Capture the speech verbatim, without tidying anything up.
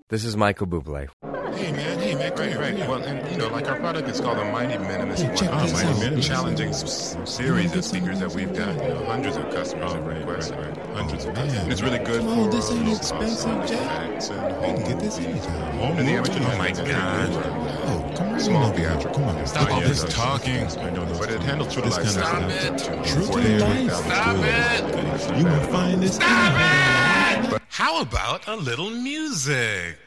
This is Michael Bublé. Hey man, hey man, right, right. Well, and you know, like our product is called the Mighty Minimus Hey, check One. this Mighty out. Minimus, challenging s- series of speakers that we've got. You know, hundreds of customers have requested. Hundreds of customers. And it's really good Come on, for this ain't uh, expensive, uh, Jack. effects and You home can get this movies. anytime. Home and the amateur, oh my god. Oh, come on. Small over. theatrical. Come on. Stop all Yeah, this that's- talking. I know, but it handles true to This life. kind of Stop stuff. it. True to life. Stop it. You won't find this. Stop it. How about a little music?